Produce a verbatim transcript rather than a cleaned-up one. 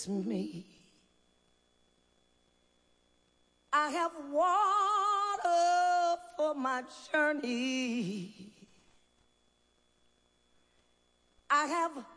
fix me. I have water for my journey. I have